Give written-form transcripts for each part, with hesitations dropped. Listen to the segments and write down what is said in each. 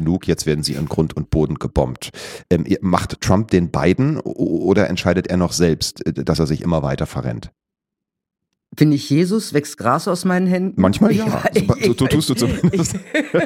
genug, jetzt werden sie in Grund und Boden gebombt. Macht Trump den beiden oder entscheidet er noch selbst, dass er sich immer weiter verrennt? Bin ich Jesus, wächst Gras aus meinen Händen? Manchmal ja, so tust du zumindest.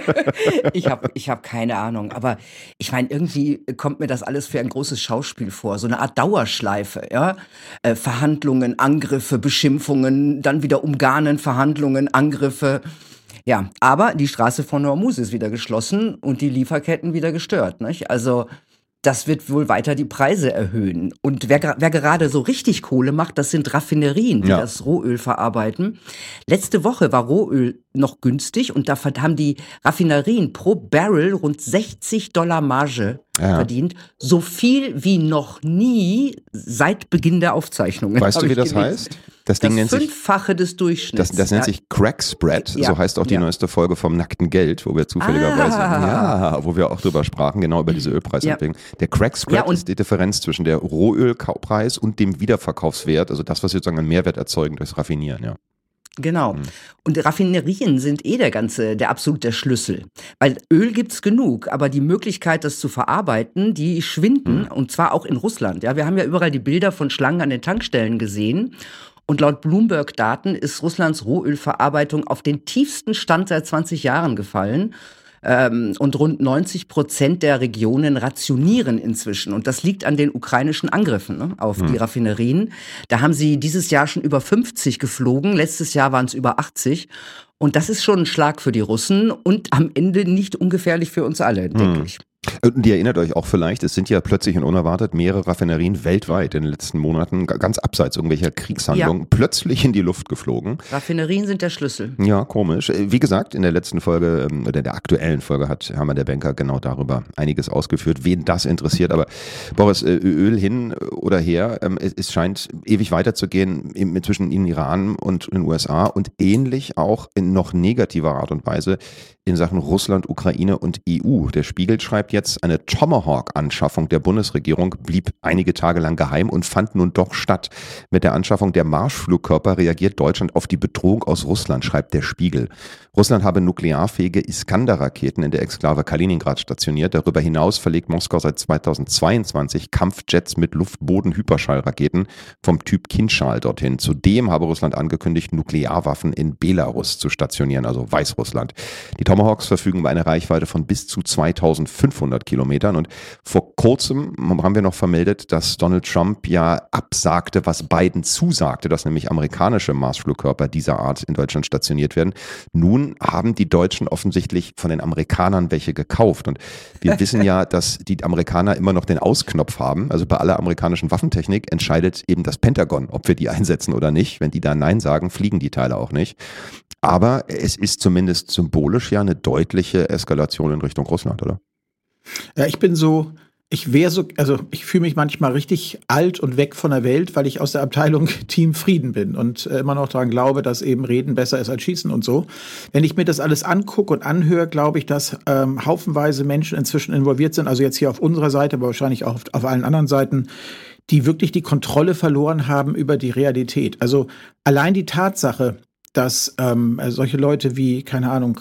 Ich hab keine Ahnung, aber ich meine, irgendwie kommt mir das alles für ein großes Schauspiel vor, so eine Art Dauerschleife, ja? Verhandlungen, Angriffe, Beschimpfungen, dann wieder umgarnen, Verhandlungen, Angriffe. Ja, aber die Straße von Hormuz ist wieder geschlossen und die Lieferketten wieder gestört, nicht? Also das wird wohl weiter die Preise erhöhen. Und wer gerade so richtig Kohle macht, das sind Raffinerien, die das Rohöl verarbeiten. Letzte Woche war Rohöl noch günstig und da haben die Raffinerien pro Barrel rund $60 Marge verdient. So viel wie noch nie seit Beginn der Aufzeichnungen. Weißt du, wie das heißt? Das Ding nennt sich Fünffache des Durchschnitts. Das nennt sich Crack Spread, so heißt auch die neueste Folge vom nackten Geld, wo wir zufälligerweise, wo wir auch drüber sprachen, genau über diese Ölpreisentwicklung. Der Crack Spread ist die Differenz zwischen der Rohölpreis und dem Wiederverkaufswert, also das, was wir sozusagen an Mehrwert erzeugen durchs Raffinieren, ja. Genau. Und Raffinerien sind der absolute Schlüssel. Weil Öl gibt's genug, aber die Möglichkeit, das zu verarbeiten, die schwinden, und zwar auch in Russland. Ja, wir haben ja überall die Bilder von Schlangen an den Tankstellen gesehen. Und laut Bloomberg-Daten ist Russlands Rohölverarbeitung auf den tiefsten Stand seit 20 Jahren gefallen. Und rund 90% der Regionen rationieren inzwischen. Und das liegt an den ukrainischen Angriffen auf die Raffinerien. Da haben sie dieses Jahr schon über 50 geflogen. Letztes Jahr waren es über 80. Und das ist schon ein Schlag für die Russen und am Ende nicht ungefährlich für uns alle, denke ich. Und ihr erinnert euch auch vielleicht, es sind ja plötzlich und unerwartet mehrere Raffinerien weltweit in den letzten Monaten, ganz abseits irgendwelcher Kriegshandlungen, plötzlich in die Luft geflogen. Raffinerien sind der Schlüssel. Ja, komisch. Wie gesagt, in der letzten Folge, oder in der aktuellen Folge hat Hermann der Banker genau darüber einiges ausgeführt, wen das interessiert. Aber Boris, Öl hin oder her, es scheint ewig weiterzugehen zwischen Iran und den USA und ähnlich auch in noch negativer Art und Weise in Sachen Russland, Ukraine und EU. Der Spiegel schreibt jetzt, eine Tomahawk-Anschaffung der Bundesregierung blieb einige Tage lang geheim und fand nun doch statt. Mit der Anschaffung der Marschflugkörper reagiert Deutschland auf die Bedrohung aus Russland, schreibt der Spiegel. Russland habe nuklearfähige Iskander-Raketen in der Exklave Kaliningrad stationiert. Darüber hinaus verlegt Moskau seit 2022 Kampfjets mit Luftboden-Hyperschallraketen vom Typ Kinschal dorthin. Zudem habe Russland angekündigt, Nuklearwaffen in Belarus zu stationieren, also Weißrussland. Die Tomahawks verfügen über eine Reichweite von bis zu 2500 Kilometern und vor kurzem haben wir noch vermeldet, dass Donald Trump ja absagte, was Biden zusagte, dass nämlich amerikanische Marschflugkörper dieser Art in Deutschland stationiert werden. Nun haben die Deutschen offensichtlich von den Amerikanern welche gekauft und wir wissen ja, dass die Amerikaner immer noch den Ausknopf haben, also bei aller amerikanischen Waffentechnik entscheidet eben das Pentagon, ob wir die einsetzen oder nicht. Wenn die da Nein sagen, fliegen die Teile auch nicht. Aber es ist zumindest symbolisch ja eine deutliche Eskalation in Richtung Russland, oder? Ja, ich fühle mich manchmal richtig alt und weg von der Welt, weil ich aus der Abteilung Team Frieden bin und immer noch daran glaube, dass eben Reden besser ist als Schießen und so. Wenn ich mir das alles angucke und anhöre, glaube ich, dass haufenweise Menschen inzwischen involviert sind, also jetzt hier auf unserer Seite, aber wahrscheinlich auch auf allen anderen Seiten, die wirklich die Kontrolle verloren haben über die Realität. Also allein die Tatsache, dass solche Leute wie, keine Ahnung,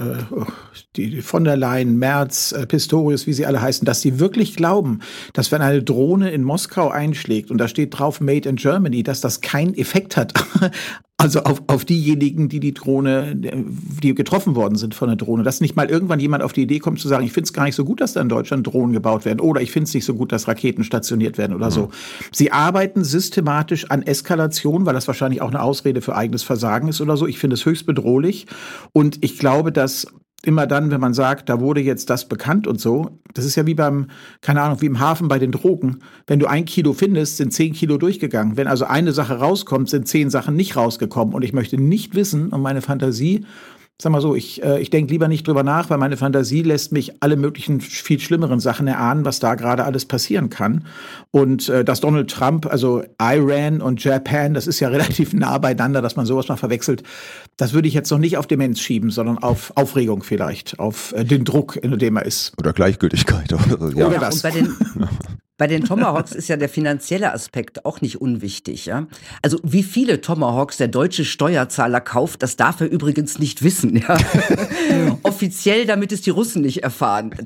die von der Leyen, Merz, Pistorius, wie sie alle heißen, dass die wirklich glauben, dass wenn eine Drohne in Moskau einschlägt und da steht drauf Made in Germany, dass das keinen Effekt hat. Also auf diejenigen, die getroffen worden sind von der Drohne. Dass nicht mal irgendwann jemand auf die Idee kommt zu sagen, ich finde es gar nicht so gut, dass da in Deutschland Drohnen gebaut werden oder ich finde es nicht so gut, dass Raketen stationiert werden oder so. Sie arbeiten systematisch an Eskalation, weil das wahrscheinlich auch eine Ausrede für eigenes Versagen ist oder so. Ich finde es höchst bedrohlich und ich glaube, dass immer dann, wenn man sagt, da wurde jetzt das bekannt und so, das ist ja wie wie im Hafen bei den Drogen. Wenn du 1 Kilo findest, sind 10 Kilo durchgegangen. Wenn also eine Sache rauskommt, sind 10 Sachen nicht rausgekommen. Und ich möchte nicht wissen, und meine Fantasie, sag mal so, ich denke lieber nicht drüber nach, weil meine Fantasie lässt mich alle möglichen viel schlimmeren Sachen erahnen, was da gerade alles passieren kann. Und dass Donald Trump, also Iran und Japan, das ist ja relativ nah beieinander, dass man sowas mal verwechselt, das würde ich jetzt noch nicht auf Demenz schieben, sondern auf Aufregung vielleicht, auf den Druck, in dem er ist. Oder Gleichgültigkeit. Oder das. Und bei den Tomahawks ist ja der finanzielle Aspekt auch nicht unwichtig. Ja? Also wie viele Tomahawks der deutsche Steuerzahler kauft, das darf er übrigens nicht wissen. Ja? Offiziell, damit es die Russen nicht erfahren.